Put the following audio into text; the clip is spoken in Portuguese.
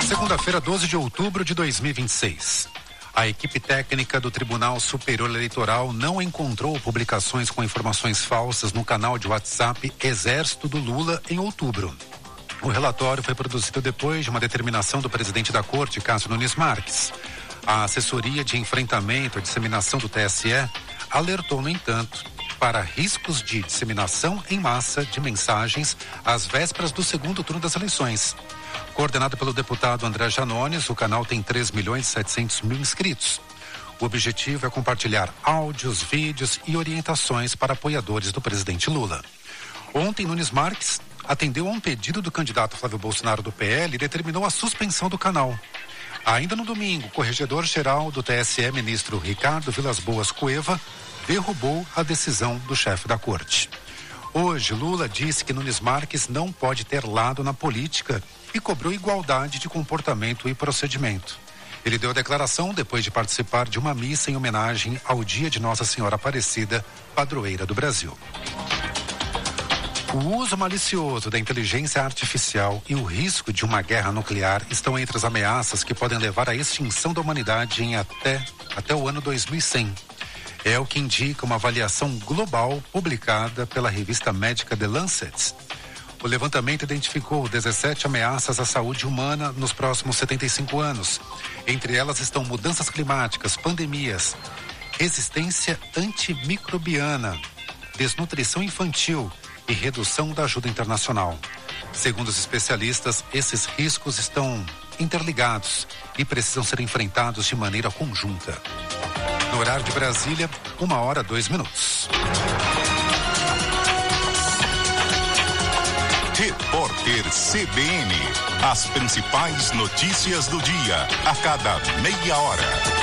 Segunda-feira, 12 de outubro de 2026. A equipe técnica do Tribunal Superior Eleitoral não encontrou publicações com informações falsas no canal de WhatsApp Exército do Lula em outubro. O relatório foi produzido depois de uma determinação do presidente da Corte, Cássio Nunes Marques. A assessoria de enfrentamento à disseminação do TSE alertou, no entanto, para riscos de disseminação em massa de mensagens às vésperas do segundo turno das eleições. Coordenado pelo deputado André Janones, o canal tem 3.700.000 inscritos. O objetivo é compartilhar áudios, vídeos e orientações para apoiadores do presidente Lula. Ontem, Nunes Marques atendeu a um pedido do candidato Flávio Bolsonaro do PL e determinou a suspensão do canal. Ainda no domingo, o corregedor-geral do TSE, ministro Ricardo Vilas Boas Cueva, derrubou a decisão do chefe da corte. Hoje, Lula disse que Nunes Marques não pode ter lado na política e cobrou igualdade de comportamento e procedimento. Ele deu a declaração depois de participar de uma missa em homenagem ao dia de Nossa Senhora Aparecida, padroeira do Brasil. O uso malicioso da inteligência artificial e o risco de uma guerra nuclear estão entre as ameaças que podem levar à extinção da humanidade em até o ano 2100. É o que indica uma avaliação global publicada pela revista médica The Lancet. O levantamento identificou 17 ameaças à saúde humana nos próximos 75 anos. Entre elas estão mudanças climáticas, pandemias, resistência antimicrobiana, desnutrição infantil e redução da ajuda internacional. Segundo os especialistas, esses riscos estão interligados e precisam ser enfrentados de maneira conjunta. No horário de Brasília, 1h02. Repórter CBN. As principais notícias do dia, a cada meia hora.